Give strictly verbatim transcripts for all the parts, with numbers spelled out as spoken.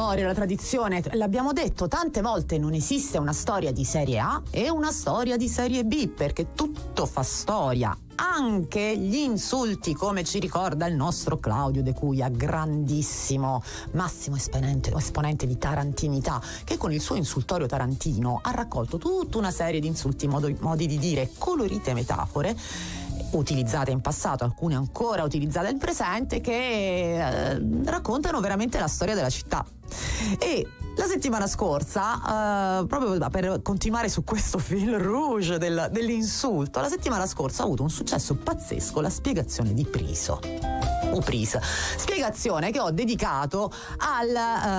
storia, la tradizione, l'abbiamo detto tante volte, non esiste una storia di serie A e una storia di serie B, perché tutto fa storia. Anche gli insulti, come ci ricorda il nostro Claudio De Cuia, grandissimo, massimo esponente, esponente di tarantinità, che con il suo insultorio tarantino ha raccolto tutta una serie di insulti, modi, modi di dire, colorite metafore, utilizzate in passato, alcune ancora utilizzate nel presente, che eh, raccontano veramente la storia della città. E la settimana scorsa, uh, proprio per continuare su questo fil rouge del, dell'insulto, la settimana scorsa ha avuto un successo pazzesco la spiegazione di Priso. Upris, spiegazione che ho dedicato al,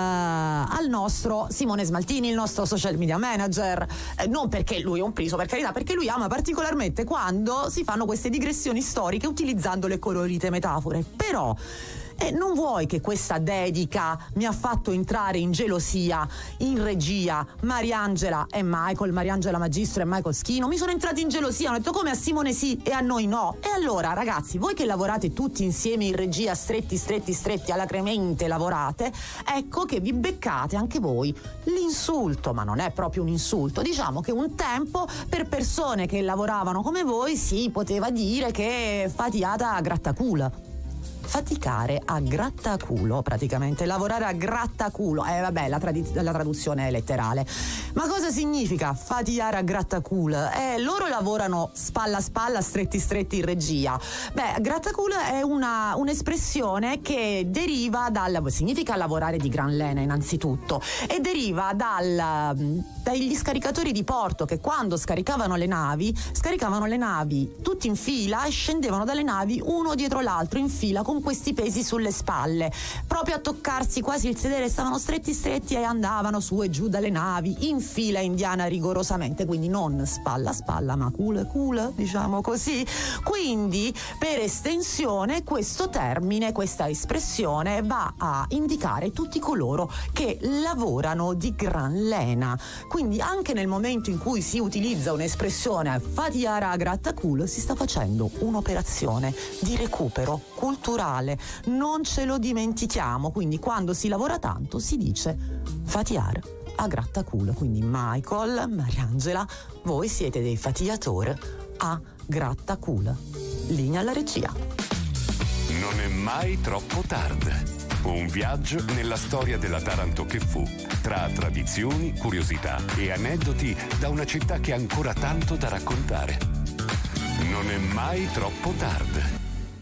uh, al nostro Simone Smaltini, il nostro social media manager, eh, non perché lui è un Priso, per carità, perché lui ama particolarmente quando si fanno queste digressioni storiche utilizzando le colorite metafore. Però E non vuoi che questa dedica mi ha fatto entrare in gelosia in regia Mariangela e Michael, Mariangela Magistro e Michael Schino? Mi sono entrati in gelosia, hanno detto come a Simone sì e a noi no. E allora ragazzi, voi che lavorate tutti insieme in regia, stretti stretti stretti, alacremente lavorate, ecco che vi beccate anche voi l'insulto, ma non è proprio un insulto, diciamo che un tempo per persone che lavoravano come voi si poteva dire che fatiata a grattaculo. Faticare a grattaculo, praticamente, lavorare a grattaculo. Eh vabbè, la, trad- la traduzione è letterale. Ma cosa significa faticare a grattaculo? Eh, loro lavorano spalla a spalla, stretti stretti in regia. Beh, grattaculo è una, un'espressione che deriva dal... significa lavorare di gran lena innanzitutto, e deriva dal, dagli scaricatori di porto che quando scaricavano le navi, scaricavano le navi tutti in fila e scendevano dalle navi uno dietro l'altro in fila con questi pesi sulle spalle, proprio a toccarsi quasi il sedere, stavano stretti stretti e andavano su e giù dalle navi in fila indiana rigorosamente, quindi non spalla a spalla ma culo e culo, diciamo così. Quindi per estensione questo termine, questa espressione va a indicare tutti coloro che lavorano di gran lena. Quindi anche nel momento in cui si utilizza un'espressione faticare a grattaculo si sta facendo un'operazione di recupero culturale. Non ce lo dimentichiamo, quindi quando si lavora tanto si dice fatiare a grattaculo. Quindi Michael, Mariangela, voi siete dei fatiatori a grattaculo. Linea alla regia. Non è mai troppo tardi. Un viaggio nella storia della Taranto che fu, tra tradizioni, curiosità e aneddoti da una città che ha ancora tanto da raccontare. Non è mai troppo tardi.